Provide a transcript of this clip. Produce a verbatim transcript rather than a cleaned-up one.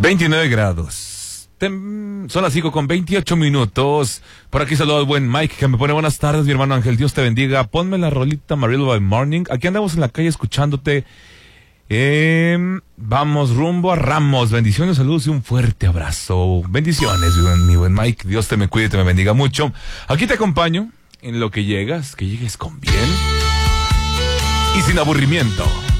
veintinueve grados. Tem- Son las cinco con veintiocho minutos. Por aquí saludo al buen Mike que me pone buenas tardes, mi hermano Ángel. Dios te bendiga. Ponme la rolita Amarillo by Morning. Aquí andamos en la calle escuchándote. Eh, vamos rumbo a Ramos. Bendiciones, saludos y un fuerte abrazo. Bendiciones, mi buen, mi buen Mike. Dios te me cuide y te me bendiga mucho. Aquí te acompaño en lo que llegas. Que llegues con bien y sin aburrimiento.